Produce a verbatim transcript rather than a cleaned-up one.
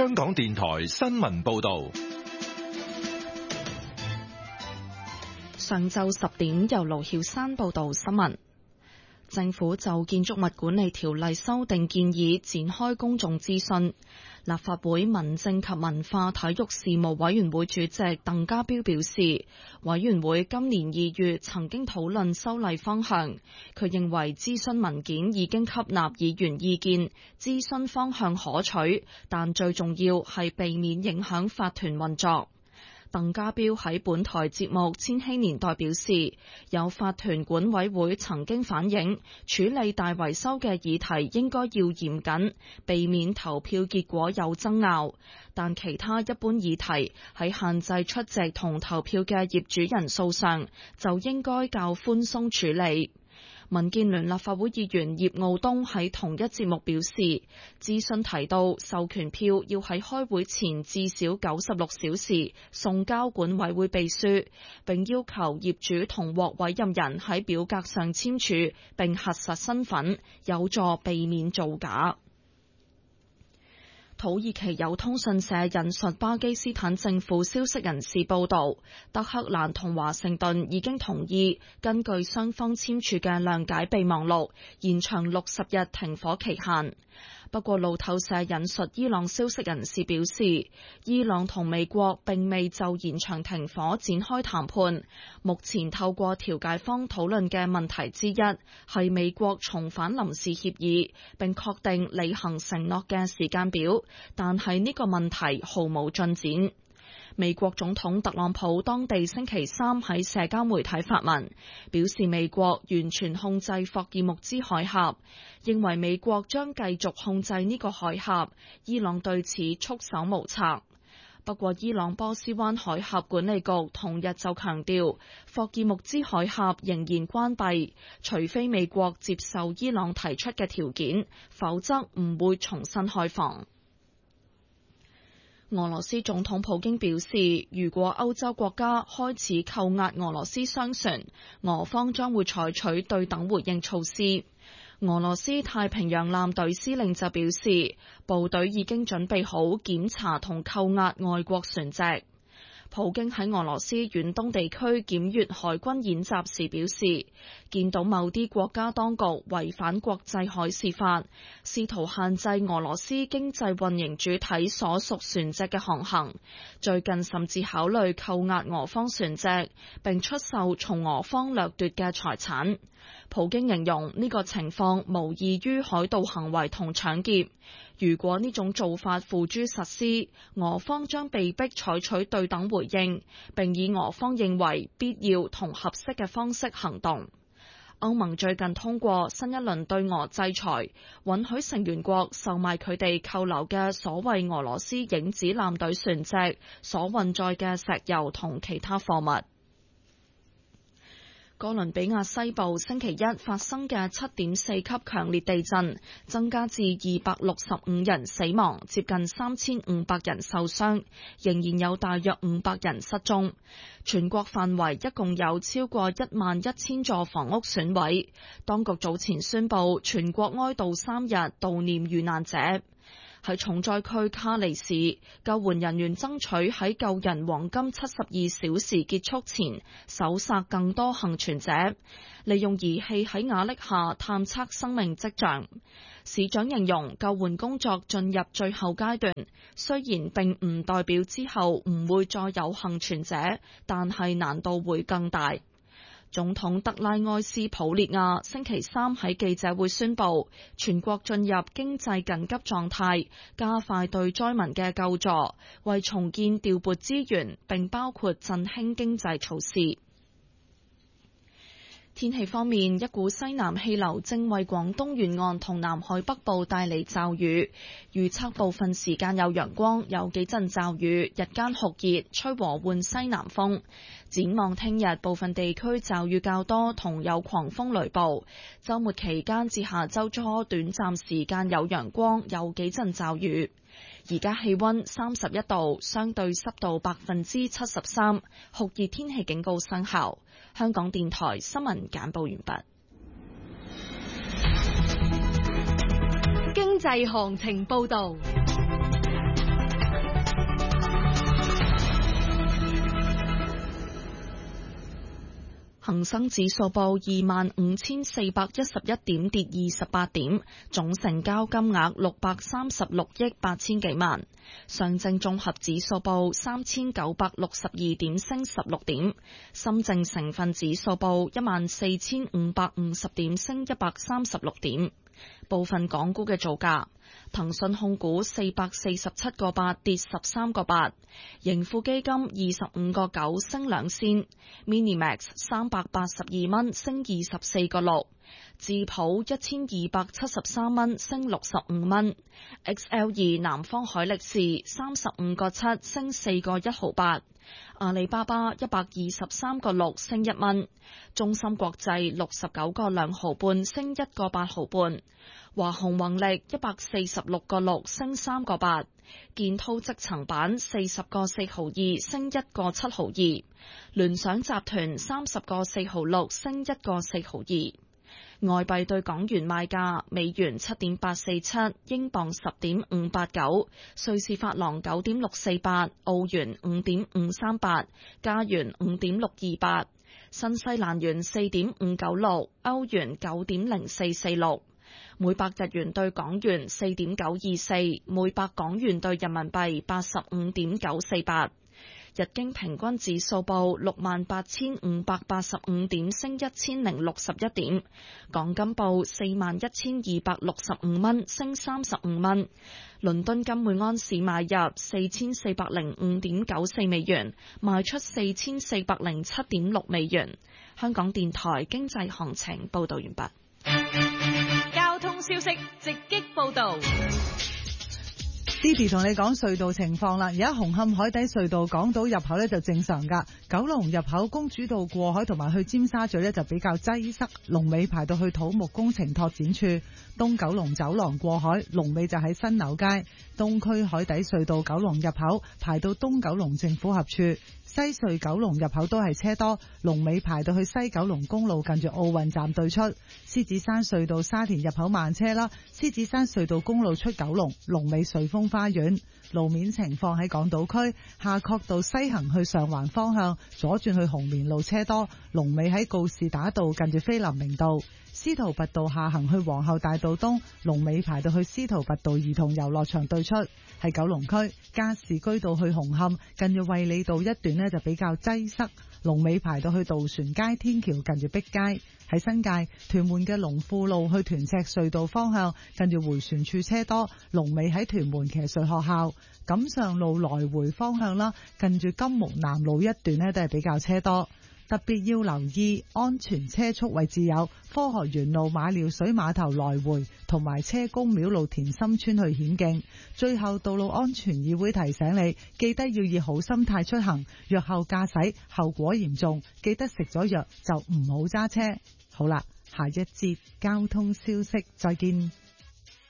香港電台新聞報道。 上晝十點，由盧曉山報道新聞。政府就建築物管理條例修訂建議展開公眾諮詢。立法會民政及文化體育事務委員會主席鄧家彪表示，委員會今年二月曾經討論修例方向，佢認為諮詢文件已經吸納議員意見，諮詢方向可取，但最重要係避免影響法團運作。鄧家彪喺本台節目《千禧年代》表示，有法團管委會曾經反映，處理大維修嘅議題應該要嚴謹，避免投票結果有爭拗。但其他一般議題喺限制出席同投票嘅業主人數上，就應該較寬鬆處理。民建聯立法會議員葉傲東喺同一節目表示，諮詢提到授權票要喺開會前至少九十六小時送交管委會秘書，並要求業主同獲委任人喺表格上簽署並核實身份，有助避免造假。土耳其有通訊社引述巴基斯坦政府消息人士報道，德黑蘭同華盛頓已經同意根據雙方簽署嘅諒解備忘錄，延長六十日停火期限。不過路透社引述伊朗消息人士表示，伊朗同美國並未就延長停火展開談判。目前透過調解方討論嘅問題之一係美國重返臨時協議，並確定履行承諾嘅時間表，但係呢個問題毫無進展。美國總統特朗普當地星期三喺社交媒體發文，表示美國完全控制霍爾木茲海峽，認為美國將繼續控制呢個海峽，伊朗對此束手無策。不過伊朗波斯灣海峽管理局同日就強調，霍爾木茲海峽仍然關閉，除非美國接受伊朗提出嘅條件，否則唔會重新開放。俄羅斯總統普京表示，如果歐洲國家開始扣押俄羅斯商船，俄方將會採取對等回應措施。俄羅斯太平洋艦隊司令就表示，部隊已經準備好檢查同扣押外國船隻。普京喺俄羅斯遠東地區檢閱海軍演習時表示，見到某啲國家當局違反國際海事法，試圖限制俄羅斯經濟運營主體所屬船隻嘅航行，最近甚至考慮扣押俄方船隻，並出售從俄方掠奪嘅財產。普京形容呢個情況無異於海盜行為同搶劫。如果呢種做法付諸實施，俄方將被迫採取對等回應，並以俄方認為必要同合適嘅方式行動。歐盟最近通過新一輪對俄制裁，允許成員國售賣佢哋扣留嘅所謂俄羅斯影子艦隊船隻所運載嘅石油同其他貨物。哥倫比亞西部星期一發生嘅七點四級強烈地震，增加至二百六十五人死亡，接近三千五百人受傷，仍然有大約五百人失蹤。全國範圍一共有超過一萬一千座房屋損毀。當局早前宣布全國哀悼三日，悼念遇難者。喺重災區卡利市，救援人員爭取喺救人黃金七十二小時結束前搜索更多幸存者，利用儀器喺瓦礫下探測生命跡象。市長形容救援工作進入最後階段，雖然並唔代表之後唔會再有幸存者，但係難度會更大。總統德拉埃斯普列亞星期三喺記者會宣布，全國進入經濟緊急狀態，加快對災民嘅救助，為重建調撥資源，並包括振興經濟措施。天氣方面，一股西南氣流正為廣東沿岸同南海北部帶嚟驟雨，預測部分時間有陽光，有幾陣驟雨，日間酷熱，吹和緩西南風。展望聽日，部分地區驟雨較多，同有狂風雷暴。週末期間至下週初，短暫時間有陽光，有幾陣驟雨。而家氣溫三十一度，相對濕度百分之七十三，酷熱天氣警告生效。香港電台新聞簡報完畢。 經濟行情報道。 恒生指數報二萬五千四百一十一點，跌二十八點，總成交金額六百三十六億八千幾萬。上證綜合指數報三千九百六十二點，升十六點。深證成分指數報一萬四千五百五十點，升一百三十六點。部分港股嘅造價：騰訊控股四百四十七個八，跌十三個八；盈富基金二十五個九，升兩仙；Minimax 三百八十二蚊，升二十四個六；智普一千二百七十三蚊，升六十五蚊；X L 二南方海力士三十五個七，升四個一毫八；阿里巴巴一百二十三個六，升一蚊；中芯國際六十九個兩毫半，升一個八毫半；華虹宏力一百四十六個六，升三個八；建滔積層板四十個四毫二，升一個七毫二；聯想集團三十個四毫六，升一個四毫二。外幣對港元賣價：美元七點八四七，英鎊十點五八九，瑞士法郎九點六四八，澳元五點五三八，加元五點六二八，新西蘭元四點五九六，歐元九點零四四六。每百日元對港元四點九二四，每百港元對人民幣八十五點九四八。日經平均指數報六萬八千五百八十五點，升一千零六十一點。港金報四萬一千二百六十五蚊，升三十五蚊。倫敦金每安士買入四千四百零五點九四美元，賣出四千四百零七點六美元。香港電台經濟行情報道完畢。 交通消息直擊報道。 Didi 同你講隧道情況啦，而家紅磡海底隧道港島入口咧就正常噶，九龍入口公主道過海同埋去尖沙咀咧就比較擠塞，龍尾排到去土木工程拓展處，東九龍走廊過海龍尾就喺新樓街，東區海底隧道九龍入口排到東九龍政府合處，西隧九龍入口都係車多，龍尾排到去西九龍公路近住奧運站對出，獅子山隧道沙田入口慢車啦，獅子山隧道公路出九龍龍尾瑞豐花園。路面情況喺港島區夏慤道西行去上環方向左轉去紅棉路車多，龍尾喺告士打道近住菲林明道，司徒拔道下行去皇后大道東龍尾排到去司徒拔道兒童遊樂場對出，喺九龍區加士居道去紅磡近住衛理道一段呢就比較擠塞，龍尾排到去渡船街天橋近住碧街。喺新界屯門嘅龍富路去屯赤隧道方向近住迴旋處車多，龍尾喺屯門騎術學校。錦上路來回方向啦，近住金木南路一段呢都係比較車多，特別要留意安全車速位置有科學園路馬料水碼頭來回同埋車公廟路田心村去顯徑。最後道路安全議會提醒你，記得要以好心態出行，藥後駕駛後果嚴重，記得食咗藥就唔好揸車。好啦，下一節交通消息再見。